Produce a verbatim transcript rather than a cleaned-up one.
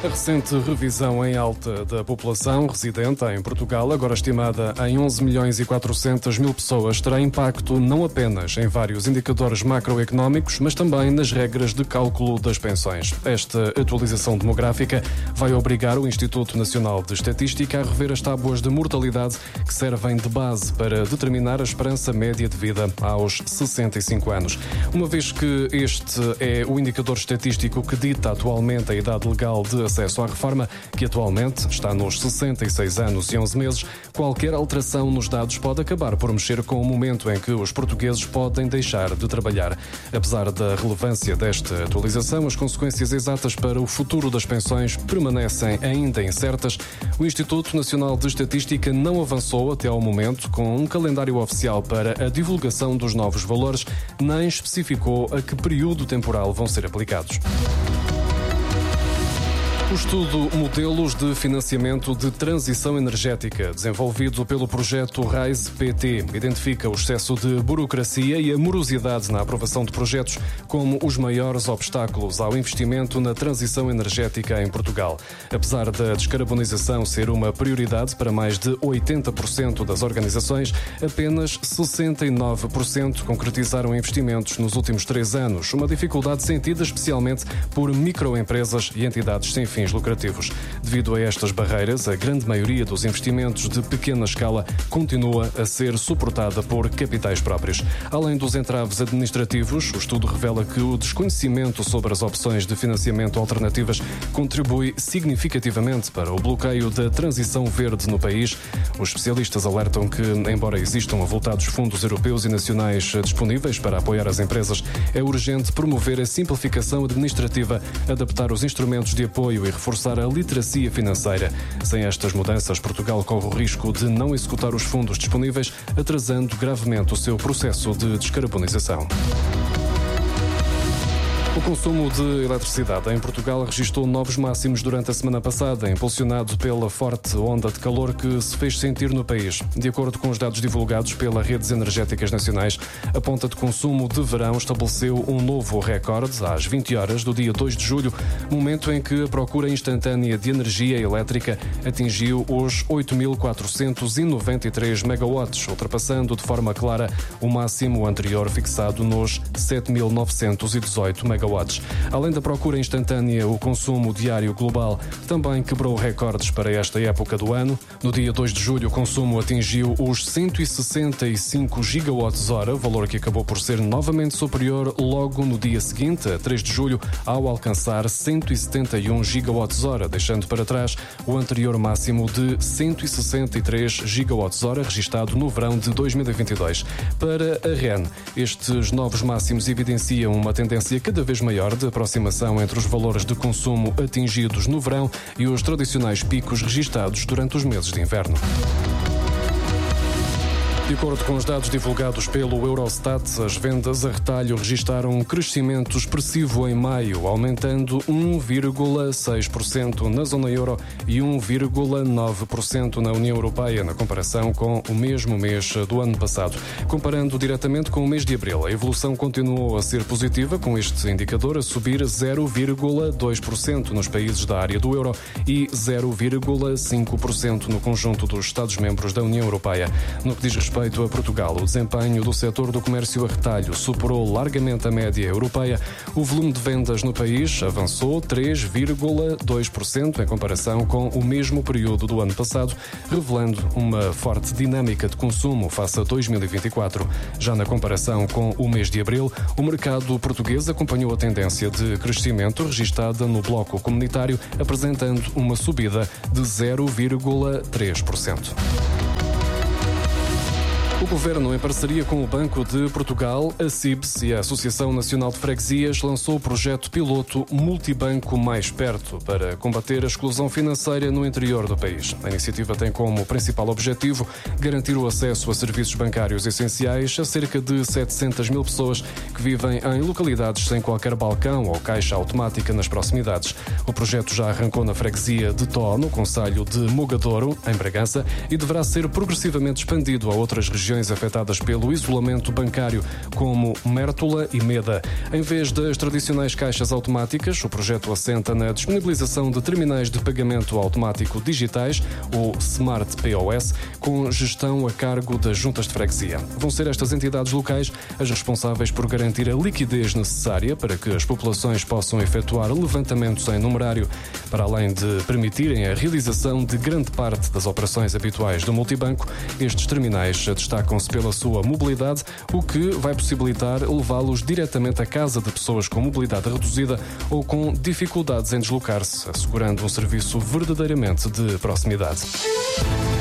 A recente revisão em alta da população residente em Portugal, agora estimada em onze milhões e quatrocentas mil pessoas, terá impacto não apenas em vários indicadores macroeconómicos, mas também nas regras de cálculo das pensões. Esta atualização demográfica vai obrigar o Instituto Nacional de Estatística a rever as tábuas de mortalidade que servem de base para determinar a esperança média de vida aos sessenta e cinco anos. Uma vez que este é o indicador estatístico que dita atualmente a idade legal de acesso à reforma, que atualmente está nos sessenta e seis anos e onze meses, qualquer alteração nos dados pode acabar por mexer com o momento em que os portugueses podem deixar de trabalhar. Apesar da relevância desta atualização, as consequências exatas para o futuro das pensões permanecem ainda incertas. O Instituto Nacional de Estatística não avançou até ao momento com um calendário oficial para a divulgação dos novos valores, nem especificou a que período temporal vão ser aplicados. O estudo Modelos de Financiamento de Transição Energética, desenvolvido pelo projeto RISE-P T, identifica o excesso de burocracia e a morosidade na aprovação de projetos como os maiores obstáculos ao investimento na transição energética em Portugal. Apesar da descarbonização ser uma prioridade para mais de oitenta por cento das organizações, apenas sessenta e nove por cento concretizaram investimentos nos últimos três anos, uma dificuldade sentida especialmente por microempresas e entidades sem fins lucrativos. Devido a estas barreiras, a grande maioria dos investimentos de pequena escala continua a ser suportada por capitais próprios. Além dos entraves administrativos, o estudo revela que o desconhecimento sobre as opções de financiamento alternativas contribui significativamente para o bloqueio da transição verde no país. Os especialistas alertam que, embora existam avultados fundos europeus e nacionais disponíveis para apoiar as empresas, é urgente promover a simplificação administrativa, adaptar os instrumentos de apoio e reforçar a literacia financeira. Sem estas mudanças, Portugal corre o risco de não executar os fundos disponíveis, atrasando gravemente o seu processo de descarbonização. O consumo de eletricidade em Portugal registrou novos máximos durante a semana passada, impulsionado pela forte onda de calor que se fez sentir no país. De acordo com os dados divulgados pela Redes Energéticas Nacionais, a ponta de consumo de verão estabeleceu um novo recorde às vinte horas do dia dois de julho, momento em que a procura instantânea de energia elétrica atingiu os oito mil quatrocentos e noventa e três megawatts, ultrapassando de forma clara o máximo anterior fixado nos sete mil novecentos e dezoito megawatts. Além da procura instantânea, o consumo diário global também quebrou recordes para esta época do ano. No dia dois de julho, o consumo atingiu os cento e sessenta e cinco gigawatts-hora, valor que acabou por ser novamente superior logo no dia seguinte, a três de julho, ao alcançar cento e setenta e um gigawatts-hora, deixando para trás o anterior máximo de cento e sessenta e três gigawatts-hora, registado no verão de dois mil e vinte e dois. Para a R E N, estes novos máximos evidenciam uma tendência cada vez maior de aproximação entre os valores de consumo atingidos no verão e os tradicionais picos registados durante os meses de inverno. De acordo com os dados divulgados pelo Eurostat, as vendas a retalho registaram um crescimento expressivo em maio, aumentando um vírgula seis por cento na zona euro e um vírgula nove por cento na União Europeia, na comparação com o mesmo mês do ano passado. Comparando diretamente com o mês de abril, a evolução continuou a ser positiva, com este indicador a subir zero vírgula dois por cento nos países da área do euro e zero vírgula cinco por cento no conjunto dos Estados-membros da União Europeia. No que diz respeito Respeito a Portugal, o desempenho do setor do comércio a retalho superou largamente a média europeia. O volume de vendas no país avançou três vírgula dois por cento em comparação com o mesmo período do ano passado, revelando uma forte dinâmica de consumo face a dois mil e vinte e quatro. Já na comparação com o mês de abril, o mercado português acompanhou a tendência de crescimento registada no bloco comunitário, apresentando uma subida de zero vírgula três por cento. O Governo, em parceria com o Banco de Portugal, a C I B S e a Associação Nacional de Freguesias, lançou o projeto piloto Multibanco Mais Perto para combater a exclusão financeira no interior do país. A iniciativa tem como principal objetivo garantir o acesso a serviços bancários essenciais a cerca de setecentas mil pessoas que vivem em localidades sem qualquer balcão ou caixa automática nas proximidades. O projeto já arrancou na freguesia de Tó, no concelho de Mogadouro, em Bragança, e deverá ser progressivamente expandido a outras regiões regiões afetadas pelo isolamento bancário, como Mértola e Meda. Em vez das tradicionais caixas automáticas, o projeto assenta na disponibilização de terminais de pagamento automático digitais, ou Smart P O S, com gestão a cargo das juntas de freguesia. Vão ser estas entidades locais as responsáveis por garantir a liquidez necessária para que as populações possam efetuar levantamentos em numerário, para além de permitirem a realização de grande parte das operações habituais do multibanco. Estes terminais destacam-se pela sua mobilidade, o que vai possibilitar levá-los diretamente à casa de pessoas com mobilidade reduzida ou com dificuldades em deslocar-se, assegurando um serviço verdadeiramente de proximidade.